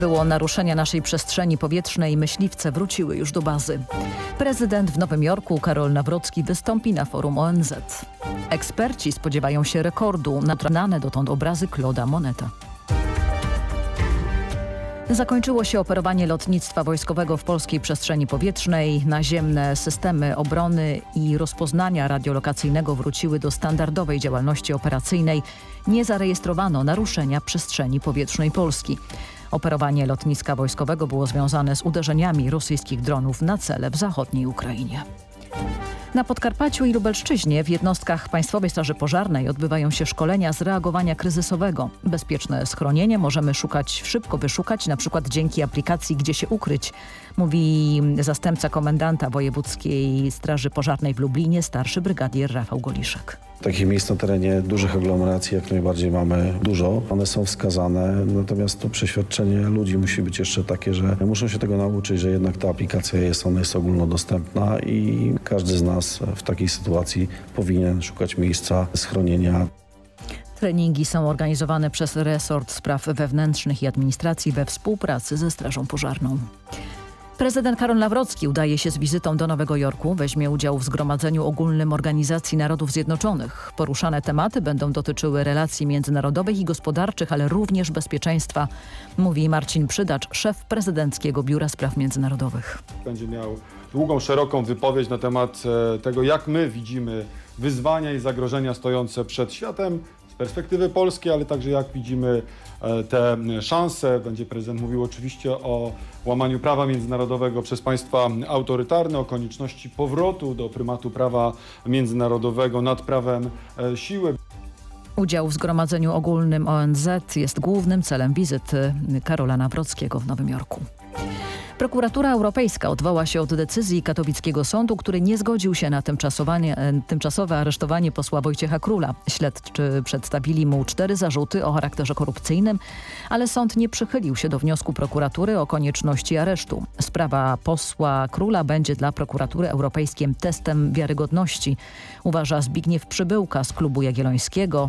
Było naruszenia naszej przestrzeni powietrznej, myśliwce wróciły już do bazy. Prezydent w Nowym Jorku Karol Nawrocki wystąpi na forum ONZ. Eksperci spodziewają się rekordu na znane dotąd obrazy Claude'a Moneta. Zakończyło się operowanie lotnictwa wojskowego w polskiej przestrzeni powietrznej. Naziemne systemy obrony i rozpoznania radiolokacyjnego wróciły do standardowej działalności operacyjnej. Nie zarejestrowano naruszenia przestrzeni powietrznej Polski. Operowanie lotniska wojskowego było związane z uderzeniami rosyjskich dronów na cele w zachodniej Ukrainie. Na Podkarpaciu i Lubelszczyźnie w jednostkach Państwowej Straży Pożarnej odbywają się szkolenia z reagowania kryzysowego. Bezpieczne schronienie możemy szybko wyszukać, na przykład dzięki aplikacji Gdzie się ukryć, mówi zastępca komendanta Wojewódzkiej Straży Pożarnej w Lublinie, starszy brygadier Rafał Goliszek. Takich miejsc na terenie dużych aglomeracji jak najbardziej mamy dużo. One są wskazane, natomiast to przeświadczenie ludzi musi być jeszcze takie, że muszą się tego nauczyć, że jednak ta aplikacja ona jest ogólnodostępna i każdy z nas w takiej sytuacji powinien szukać miejsca schronienia. Treningi są organizowane przez Resort Spraw Wewnętrznych i Administracji we współpracy ze Strażą Pożarną. Prezydent Karol Nawrocki udaje się z wizytą do Nowego Jorku. Weźmie udział w Zgromadzeniu Ogólnym Organizacji Narodów Zjednoczonych. Poruszane tematy będą dotyczyły relacji międzynarodowych i gospodarczych, ale również bezpieczeństwa, mówi Marcin Przydacz, szef prezydenckiego Biura Spraw Międzynarodowych. Będzie miał długą, szeroką wypowiedź na temat tego, jak my widzimy wyzwania i zagrożenia stojące przed światem z perspektywy polskiej, ale także jak widzimy te szanse. Będzie prezydent mówił oczywiście o łamaniu prawa międzynarodowego przez państwa autorytarne, o konieczności powrotu do prymatu prawa międzynarodowego nad prawem siły. Udział w Zgromadzeniu Ogólnym ONZ jest głównym celem wizyty Karola Nawrockiego w Nowym Jorku. Prokuratura Europejska odwoła się od decyzji katowickiego sądu, który nie zgodził się na tymczasowe aresztowanie posła Wojciecha Króla. Śledczy przedstawili mu 4 zarzuty o charakterze korupcyjnym, ale sąd nie przychylił się do wniosku prokuratury o konieczności aresztu. Sprawa posła Króla będzie dla prokuratury europejskiej testem wiarygodności, uważa Zbigniew Przybyłka z Klubu Jagiellońskiego.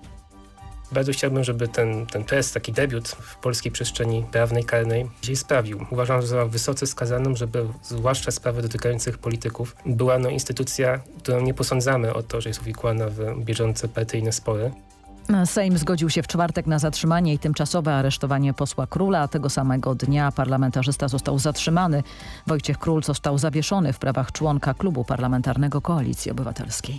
Bardzo chciałbym, żeby ten test, taki debiut w polskiej przestrzeni prawnej, karnej się sprawił. Uważam za wysoce skazaną, żeby zwłaszcza sprawy dotykających polityków była instytucja, którą nie posądzamy o to, że jest uwikłana w bieżące partyjne spory. Sejm zgodził się w czwartek na zatrzymanie i tymczasowe aresztowanie posła Króla. Tego samego dnia parlamentarzysta został zatrzymany. Wojciech Król został zawieszony w prawach członka Klubu Parlamentarnego Koalicji Obywatelskiej.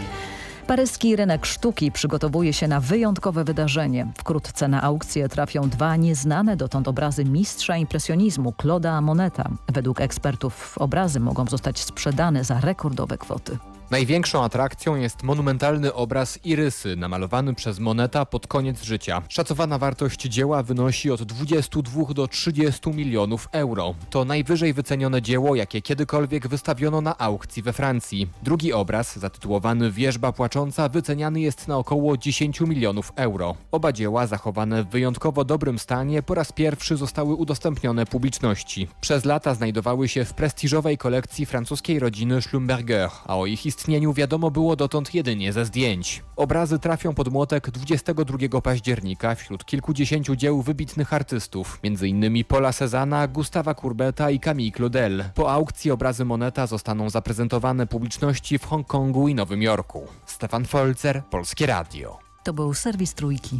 Paryski rynek sztuki przygotowuje się na wyjątkowe wydarzenie. Wkrótce na aukcję trafią 2 nieznane dotąd obrazy mistrza impresjonizmu Claude'a Moneta. Według ekspertów obrazy mogą zostać sprzedane za rekordowe kwoty. Największą atrakcją jest monumentalny obraz Irysy, namalowany przez Moneta pod koniec życia. Szacowana wartość dzieła wynosi od 22 do 30 milionów euro. To najwyżej wycenione dzieło, jakie kiedykolwiek wystawiono na aukcji we Francji. Drugi obraz, zatytułowany Wierzba płacząca, wyceniany jest na około 10 milionów euro. Oba dzieła, zachowane w wyjątkowo dobrym stanie, po raz pierwszy zostały udostępnione publiczności. Przez lata znajdowały się w prestiżowej kolekcji francuskiej rodziny Schlumberger, a o ich istnieniu wiadomo było dotąd jedynie ze zdjęć. Obrazy trafią pod młotek 22 października wśród kilkudziesięciu dzieł wybitnych artystów, m.in. Paula Cézanna, Gustawa Courbeta i Camille Claudel. Po aukcji obrazy Moneta zostaną zaprezentowane publiczności w Hongkongu i Nowym Jorku. Stefan Folzer, Polskie Radio. To był serwis Trójki.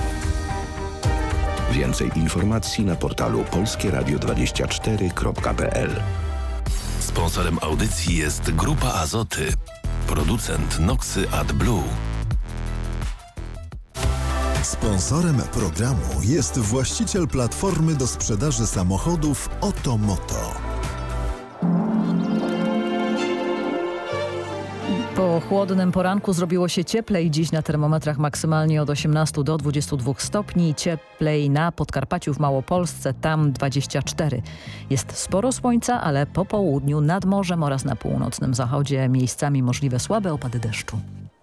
Więcej informacji na portalu polskieradio24.pl. Sponsorem audycji jest Grupa Azoty, producent Noxy AdBlue. Sponsorem programu jest właściciel platformy do sprzedaży samochodów Otomoto. Po chłodnym poranku zrobiło się cieplej. Dziś na termometrach maksymalnie od 18 do 22 stopni. Cieplej na Podkarpaciu, w Małopolsce, tam 24. Jest sporo słońca, ale po południu nad morzem oraz na północnym zachodzie miejscami możliwe słabe opady deszczu.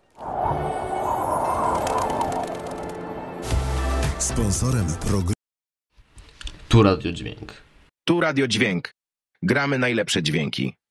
Sponsorem programu Tu Radio Dźwięk. Tu Radio Dźwięk. Gramy najlepsze dźwięki.